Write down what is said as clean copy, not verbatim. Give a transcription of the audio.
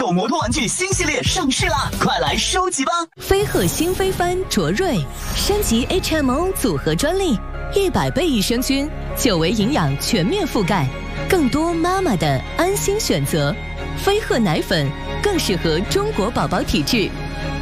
狗摩托玩具新系列上市啦，快来收集吧！ 飞鹤新飞帆卓瑞升级 HMO 组合专利，100倍益生菌，9维营养全面覆盖，更多妈妈的安心选择。飞鹤奶粉更适合中国宝宝体质。